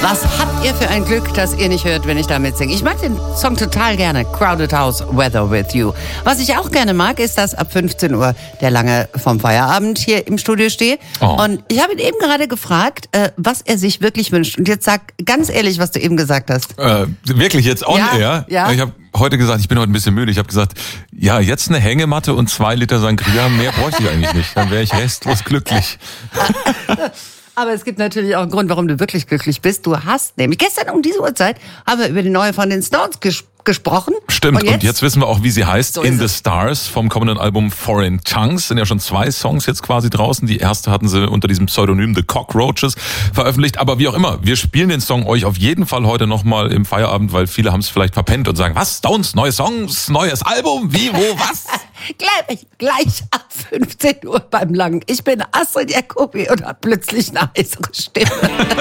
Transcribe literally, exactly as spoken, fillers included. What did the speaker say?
Was habt ihr für ein Glück, dass ihr nicht hört, wenn ich damit singe? Ich mag den Song total gerne. Crowded House, Weather With You. Was ich auch gerne mag, ist, dass ab fünfzehn Uhr der Lange vom Feierabend hier im Studio steht. Oh. Und ich habe ihn eben gerade gefragt, äh, was er sich wirklich wünscht. Und jetzt sag ganz ehrlich, was du eben gesagt hast. Äh, wirklich jetzt on ja, air? Ja. Ich habe heute gesagt, ich bin heute ein bisschen müde. Ich habe gesagt, ja, jetzt eine Hängematte und zwei Liter Sangria, mehr bräuchte ich eigentlich nicht. Dann wäre ich restlos glücklich. Aber es gibt natürlich auch einen Grund, warum du wirklich glücklich bist. Du hast nämlich gestern um diese Uhrzeit haben wir über die neue von den Stones ges- gesprochen. Stimmt, und jetzt, und jetzt wissen wir auch, wie sie heißt. So In the es. Stars vom kommenden Album Foreign Chunks. Sind ja schon zwei Songs jetzt quasi draußen. Die erste hatten sie unter diesem Pseudonym The Cockroaches veröffentlicht. Aber wie auch immer, wir spielen den Song euch auf jeden Fall heute nochmal im Feierabend, weil viele haben es vielleicht verpennt und sagen, was, Stones, neue Songs, neues Album, wie, wo, was? gleich, gleich ab fünfzehn Uhr beim Langen. Ich bin Astrid Jacobi und habe plötzlich eine heißere Stimme.